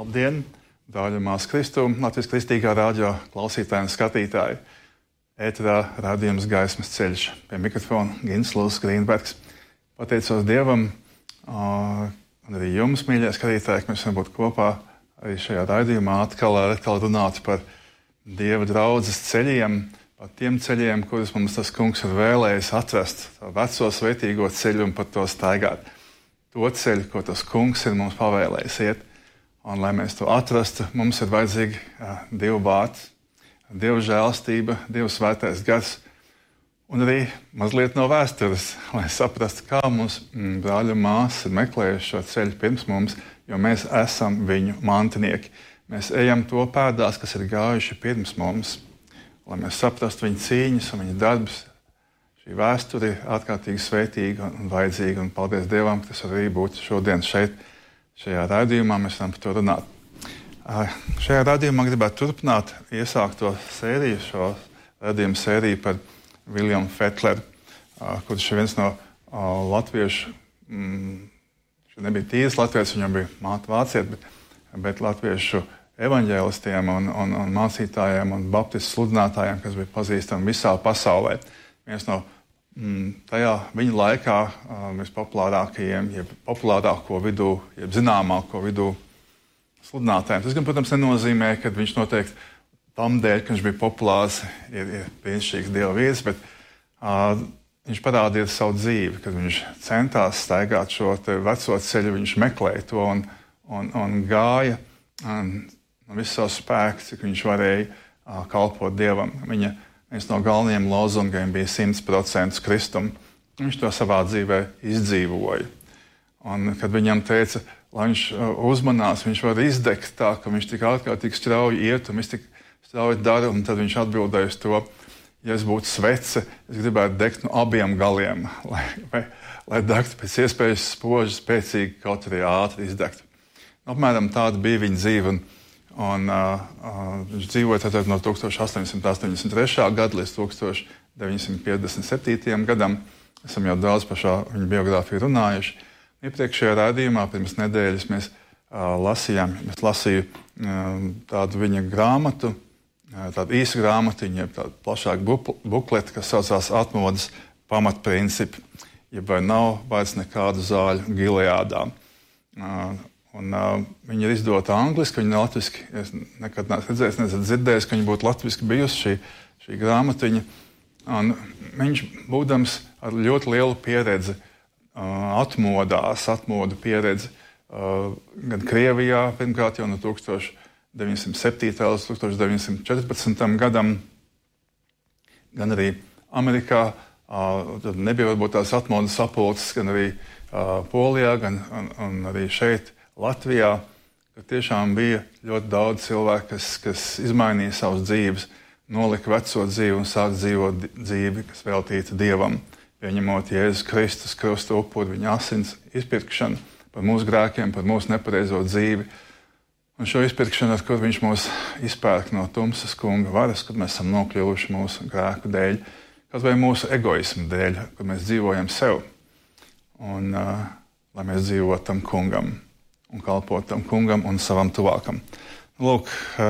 Labdien, dārļu māsu Kristu, Latvijas Kristīgā rādio klausītāji un skatītāji. Ēterā rādījums Gaismas ceļš. Pie mikrofona Gins Lūsis Grīnbergs. Pateicos Dievam un arī jums, mīļie skatītāji, ka mēs varam būt kopā arī šajā raidījumā atkal runāt par Dieva draudzes ceļiem, par tiem ceļiem, kurus mums tas kungs ir vēlējis atrast, tā veco svētīgo ceļu un par to staigāt. To ceļu, ko tas kungs ir mums pavēlējis iet. Un, lai mēs to atrastu, mums ir vajadzīgi Dieva vārds, Dieva žēlastība, Dieva svētais gars un arī mazliet no vēstures, lai saprastu, kā mums brāļi un māsas ir meklējuši šo ceļu pirms mums, jo mēs esam viņu mantinieki. Mēs ejam to pēdās, kas ir gājuši pirms mums, lai mēs saprastu viņu cīņas un viņu darbus. Šī vēsture ir ārkārtīgi svētīga un vajadzīga, un paldies Dievam, ka tas arī būtu šodien šeit, šajā raidījumā. Mēs varam par to runāt. Šajā raidījumā gribētu turpināt iesākto sēriju, šo raidījumu sēriju par Williamu Fetleru, kurš ir viens no latviešu, viņš nebija tīrs latviešu, viņam bija māte vācieti, bet latviešu evaņģēlistiem un mācītājiem un baptistu sludinātājiem, kas bija pazīstami visā pasaulē. Viens no tajā viņa laikā vispopulārākajiem, jeb populārāko vidū, jeb zināmāko vidū sludinātājiem. Tas gan, protams, nenozīmē, ka viņš noteikti tam dēļ, ka viņš bija populārs, ir brīnišķīgs Dieva vīrs, bet viņš parādīja savu dzīvi, kad viņš centās staigāt šo veco ceļu, viņš meklēja to un gāja no visu savu spēku, cik viņš varēja kalpot Dievam. Viens no galvenajiem lozungiem bija 100% kristums. Viņš to savā dzīvē izdzīvoja. Un, kad viņam teica, lai viņš uzmanās, viņš var izdegt tā, ka viņš tik ārkārtīgi strauji iet un viņš tik strauji dara, un tad viņš atbildēja uz to, ja es būtu svece, es gribētu degt no abiem galiem, lai degtu pēc iespējas spoži, spēcīgi, kaut arī ātri izdegt. Apmēram tāda bija viņa dzīve. Un viņš dzīvoja no 1883. gada līdz 1957. gadam. Esam jau daudz par šo viņa biogrāfiju runājuši. Iepriekšējā raidījumā pirms nedēļas mēs lasīju tādu viņa grāmatu, tādu īsu grāmatiņu, tādu plašāku bukletu, kas saucās Atmodas pamatprincipi, jeb vai nav vairs nekādu zāļu Gileādā. Viņa ir izdota angliski, viņa latviski. Es nekad neesmu redzējis, neesmu dzirdējis, ka viņa būtu latviski bijusi šī grāmatiņa. Un viņš, būdams ar ļoti lielu pieredzi atmodu pieredzi, gan Krievijā, pirmkārt jau no 1907. līdz 1914. gadam, gan arī Amerikā. Tad nebija varbūt tās atmodas sapulces, gan arī Polijā, gan arī šeit, Latvijā, ka tiešām bija ļoti daudz cilvēku, kas izmainīja savas dzīves, nolika veco dzīvi un sāk dzīvot dzīvi, kas veltīta Dievam, pieņemot Jēzus Kristus krusta upuri, viņa asins izpirkšanu par mūsu grēkiem, par mūsu nepareizo dzīvi. Un šo izpirkšanu, ar kur viņš mūs izpērk no tumsas kunga varas, kad mēs esam nokļuvuši mūsu grēku dēļ, kaut vai mūsu egoismu dēļ, kad mēs dzīvojam sev. Un lai mēs dzīvotu tam kungam un kalpot tam kungam un savam tuvākam. Lūk,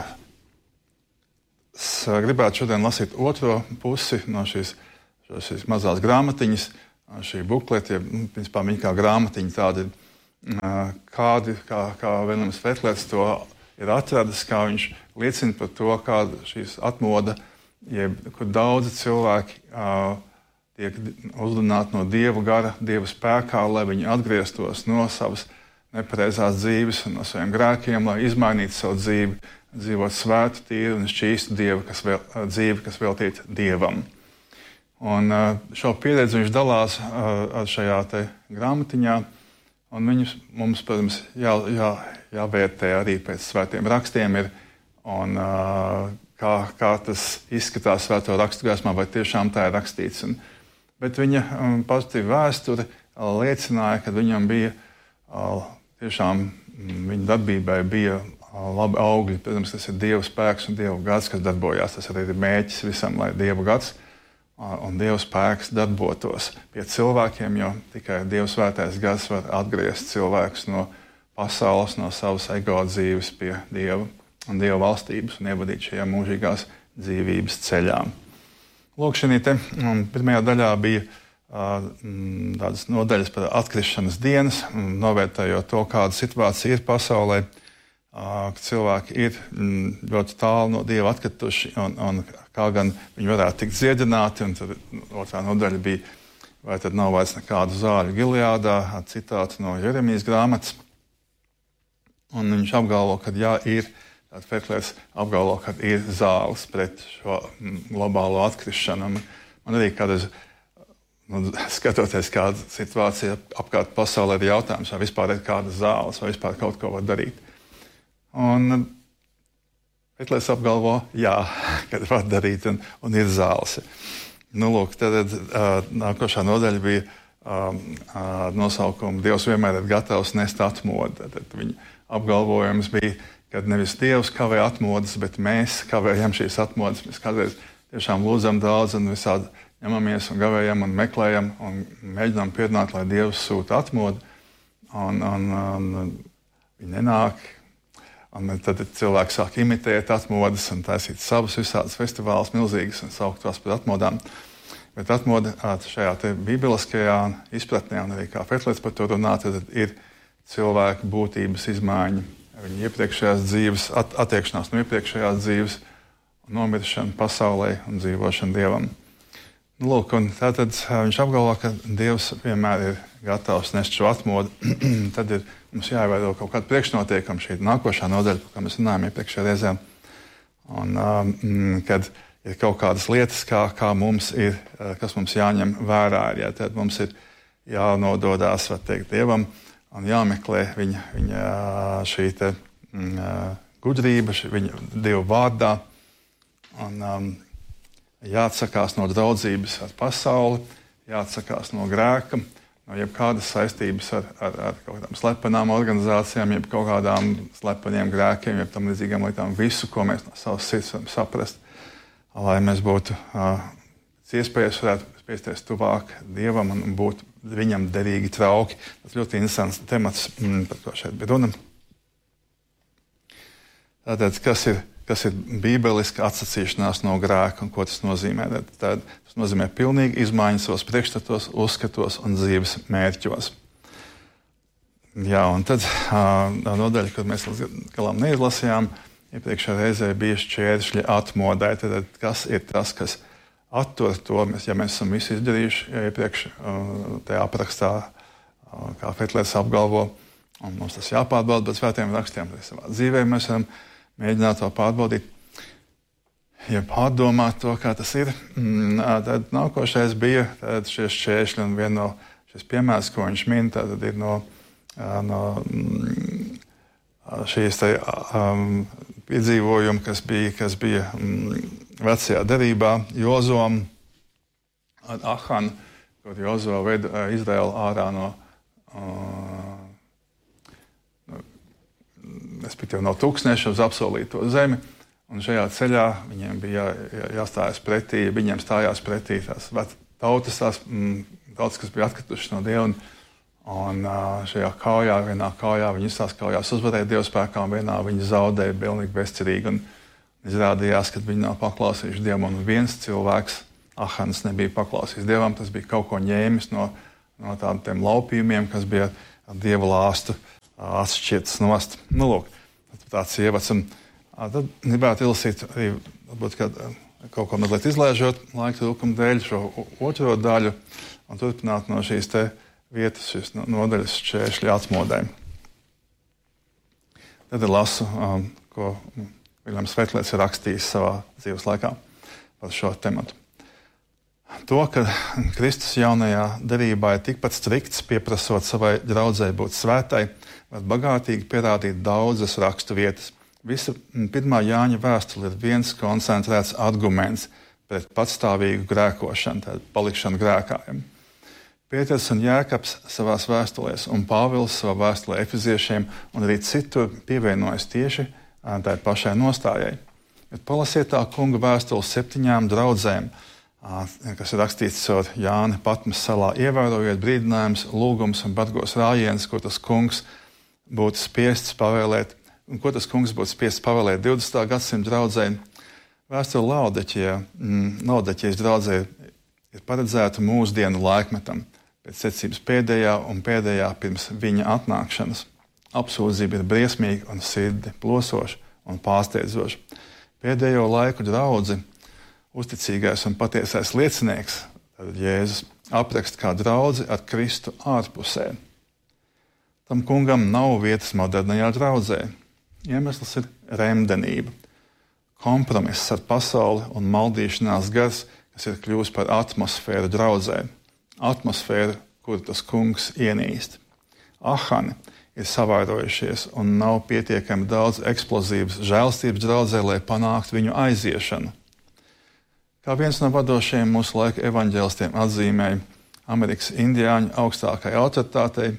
es gribētu šodien lasīt otro pusi no šīs mazās grāmatiņas, šī bukleta, principā viņa kā grāmatiņa tāda ir, kā Williams Fetlers to ir atradis, kā viņš liecina par to, kāda šīs atmoda, kur daudzi cilvēki tiek uzrunāti no Dieva gara, Dieva spēkā, lai viņi atgrieztos no savas nepareizās dzīves un no saviem grēkiem, lai izmainītu savu dzīvi, dzīvot svētu, tīru un šķīstu dzīvi, kas veltīta Dievam. Un šo pieredzi viņš dalās ar šajā te grāmatiņā, un viņus mums, protams, jāvērtē arī pēc svētiem rakstiem ir, un kā tas izskatās svēto rakstu gaismā, vai tiešām tā ir rakstīts. Bet viņa pozitīva vēsture liecināja, ka viņam bija tiešām viņa darbībai bija labi augļi. Protams, tas ir Dieva spēks un Dieva gars, kas darbojās. Tas arī ir mērķis visam, lai Dieva gars un Dieva spēks darbotos pie cilvēkiem, jo tikai Dieva svētais gars var atgriezt cilvēkus no pasaules, no savas ego dzīves pie Dieva un Dieva valstības un ievadīt šajā mūžīgās dzīvības ceļā. Lūk, šī pirmajā daļā bija tādas nodaļas par atkrišanas dienas, novērtējot to, kāda situācija ir pasaulē, ka cilvēki ir ļoti tālu no Dieva atkrituši un kā gan viņi varētu tikt dziedināti. Un tad otrā nodaļa bija, vai tad nav vairs nekādu zāļu Gileādā, citāts no Jeremijas grāmatas. Un viņš apgalvo, ka jā, ir, tātad Fetlers apgalvo, ka ir zāles pret šo globālo atkrišanu. Man arī kādreiz, skatoties kāda situācija apkārt pasaulē, ir jautājums, vai vispār ir kādas zāles, vai vispār kaut ko var darīt. Un Fetlers apgalvo, jā, ka var darīt un ir zāles. Nu, lūk, tad nākošā nodaļa bija nosaukuma Dievs vienmēr ir gatavs nest atmodu. Tad viņa apgalvojums bija, ka nevis Dievs kavē atmodas, bet mēs kavējam šīs atmodas. Mēs kādreiz tiešām lūdzam daudz un visādi ņemamies un gavējam un meklējam un mēģinām pierunāt, lai Dievs sūta atmodu. Un viņi nenāk. Un tad cilvēki sāk imitēt atmodas un taisīt savus visādus festivālus milzīgus un saukt tos par atmodām. Bet atmoda šajā te bībeliskajā izpratnē, un arī kā Fetlers par to runā, tad ir cilvēku būtības izmaiņa. Viņa iepriekšējās dzīves, attiekšanās no iepriekšējās dzīves, nomiršana pasaulē un dzīvošana Dievam. Nu, lūk, un tātad viņš apgalvo, ka Dievs vienmēr ir gatavs nest šo atmodu. Tad ir mums jāievēro kaut kāda priekšnotiekuma, šī nākošā nodaļa, par ko mēs runājām iepriekšējā reizē. Un kad ir kaut kādas lietas, kā mums ir, kas mums jāņem vērā, ja tad mums ir jānododās, var teikt, Dievam un jāmeklē viņa šī te gudrība, viņa Dieva vārdā. Un jāatsakās no draudzības ar pasauli, jāatsakās no grēka, no jebkādas saistības ar kaut kādām slepenām organizācijām, jeb kaut kādām slepeniem grēkiem, jeb tam līdzīgām lietām, visu, ko mēs no savas sirds varam saprast, lai mēs būtu iespējas varētu spiesties tuvāk Dievam un būt viņam derīgi trauki. Tas ļoti interesants temats, par ko šeit bija runa. Tātad, kas ir bībeliska atsacīšanās no grēka un ko tas nozīmē? Tas nozīmē pilnīgi izmaiņas savos priekšstatos, uzskatos un dzīves mērķos. Jā, un tad nodaļa, kad mēs līdz galam neizlasījām, iepriekšējā reizē bija šķēršļi atmodai. Tad kas ir tas, kas attur to, ja mēs esam visu izdarījuši iepriekš tajā aprakstā, kā Fetlers apgalvo, un mums tas jāpārbauda, bet svētiem rakstiem savā dzīvē mēs varam mēģināt to pārbaudīt, ja pārdomāt to, kā tas ir. Tad nākošais bija šie šķēršļi, un viena no šis piemērs, ko viņš min, tad ir no šīs te piedzīvojumi, kas bija vecajā derībā Jozuam ar Ahanu, kur Jozua veda Izraēlu ārā no tūkstneša uz apsolīto zemi. Un šajā ceļā viņiem bija jāstājas pretī, viņiem stājās pretī tās tautas, kas bija atkritušas no Dieva. Un šajā kaujā, vienā kaujā viņi izkaujās uzvarēja Dieva spēkā, un vienā viņi zaudēja pilnīgi bezcerīgi. Un izrādījās, ka viņi nav paklausījuši Dievam, un viens cilvēks, Ahans, nebija paklausījis Dievam. Tas bija kaut ko ņēmis no tādiem laupījumiem, kas bija ar Dieva lāstu atšķirtas nost. Nu, lūk, tāds ievads. Tad gribētu izlasīt arī, varbūt, kaut ko mazliet izlaižot laika trūkuma dēļ šo otro daļu un turpināt no šīs te vietas, šīs nodaļas šķēršļi atmodai. Tad lasu, ko Viljams Fetlers ir rakstījis savā dzīves laikā par šo tematu. To, ka Kristus jaunajā derībā ir tikpat strikts, pieprasot savai draudzei būt svētai, var bagātīgi pierādīt daudzas rakstu vietas. Visa 1. Jāņa vēstule ir viens koncentrēts arguments pret patstāvīgu grēkošanu, tādu palikšanu grēkājiem. Pēters un Jēkabs savās vēstulēs un Pāvils savā vēstulē Efeziešiem un arī citur pievienojas tieši tai pašai nostājai. Bet palasiet tā kunga vēstules 7 draudzēm, kas ir rakstīts caur Jāni Patmas salā, ievērojiet brīdinājums, lūgums un bargos rājiens, ko tas kungs būtu spiests pavēlēt, un ko tas kungs būtu spiests pavēlēt 20. gadsimta draudzei. Vēstule Laudekijas draudzei ir paredzēta mūsdienu laikmetam, pēc secības pēdējā pirms viņa atnākšanas. Apsūdzība ir briesmīga un sirdi plosoša un pārsteidzoša. Pēdējo laiku draudzi, uzticīgais un patiesais liecinieks, tad Jēzus, apraksta kā draudzi ar Kristu ārpusē. Tam kungam nav vietas modernajā draudzē. Iemesls ir remdenība, kompromiss ar pasauli un maldīšanās gars, kas ir kļuvis par atmosfēru draudzē. Atmosfēru, kuru tas kungs ienīst. Ahani ir savairojušies un nav pietiekami daudz eksplozīvas žēlstības draudzē, lai panāktu viņu aiziešanu. Kā viens no vadošajiem mūsu laika evaņģēlistiem atzīmēja Amerikas indiāņu augstākajai autoritātei,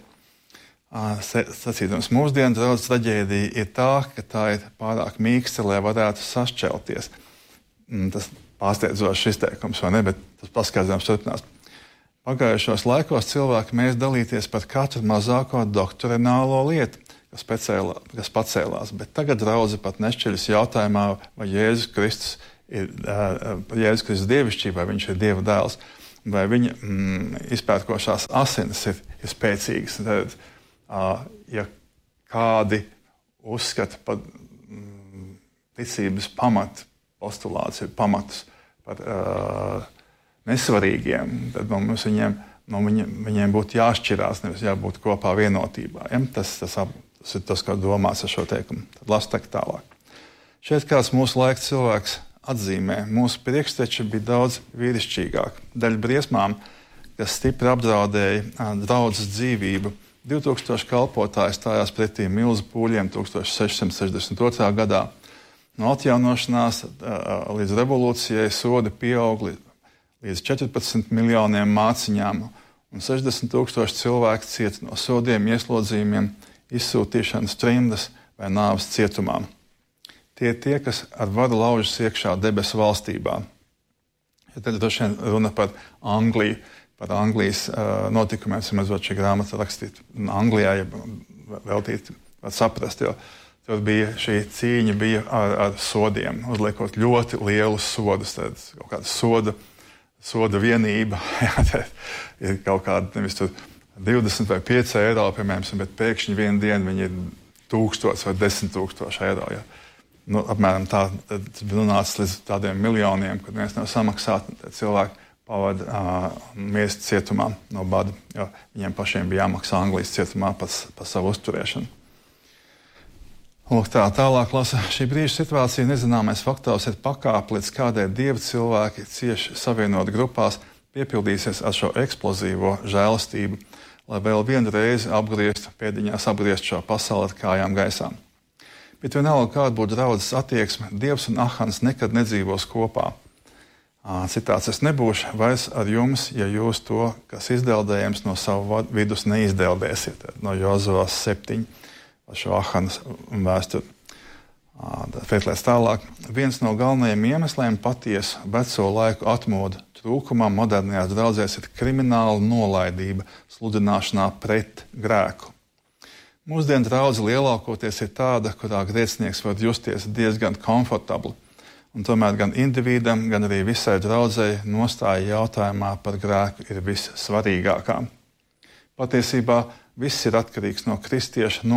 sacīdams, mūsdienu draudzes traģēdija ir tā, ka tā ir pārāk mīksta, lai varētu sašķelties. Tas pārsteidzošs izteikums, vai ne, bet tas paskaidrojums turpinās. Pagājušos laikos cilvēki mēs dalīties par katru mazāko doktrinālo lietu, kas pacēlās, bet tagad draudze pat nešķiļas jautājumā, vai Jēzus Kristus dievišķība, vai viņš ir Dieva dēls, vai viņa izpērkošās asinis ir spēcīgas. Tad, ja kādi uzskata par ticības postulātus, pamatus par nesvarīgiem, tad mums viņiem būtu jāšķirās, nevis jābūt kopā vienotībā. Ja? Tas ir tas, ko domās ar šo teikumu. Tad lasu tālāk. Šeit kāds mūsu laika cilvēks atzīmē, mūsu priekšteči bija daudz vīrišķīgāk. Daļa briesmām, kas stipri apdraudēja draudzes dzīvību, 2000 kalpotāji stājās pretī milzu pūļiem 1662. gadā. No atjaunošanās līdz revolūcijai sodi pieauga līdz 14 miljoniem māciņām, un 60 000 cilvēku cieta no sodiem, ieslodzījumiem, izsūtīšanas trimdas vai nāves cietumā. Tie ir tie, kas ar varu laužas iekšā debesu valstībā. Ja tad droši vien runa par Angliju, par Anglijas notikumiem, mazot šī grāmata rakstīt Anglijā, ja veltīt, var saprast, jo tur bija šī cīņa ar sodiem, uzliekot ļoti lielus sodus, tad kaut kāda soda vienība, ir kaut kāda nevis tur 20 vai 5 eiro, piemēram, bet pēkšņi vienu dienu viņi ir 1000 vai 10 000 eiro. Ja. Apmēram tā, tad nonāca līdz tādiem miljoniem, kad viens nav samaksāt, tad cilvēki pavada mirst cietumā no bada, jo viņiem pašiem bija jāmaksā Anglijas cietumā par savu uzturēšanu. Lūk, tālāk lasa, šī brīža situācija nezināmais faktors ir pakāpe, līdz kādai dieva cilvēki cieši savienot grupās piepildīsies ar šo eksplozīvo žēlastību, lai vēl vienu reizi pēdiņās apgriezt šo pasauli ar kājām gaisā. Bet vienalga, kāda būtu draudzes attieksme, Dievs un Ahans nekad nedzīvos kopā. Citāts, es nebūšu vairs ar jums, ja jūs to, kas izdeldējams no savu vidus neizdeldēsiet. No Jozuvas 7. Šo Ahanas vēsturi. Pētlēs tālāk. Viens no galvenajiem iemesliem patiesu veco laiku atmodu trūkumam modernajās draudzēs ir krimināla nolaidība sludināšanā pret grēku. Mūsdienu draudze lielākoties ir tāda, kurā grēcinieks var justies diezgan komfortabli, un tomēr gan individam, gan arī visai draudzei nostāja jautājumā par grēku ir vissvarīgākā. Patiesībā viss ir atkarīgs no kristieša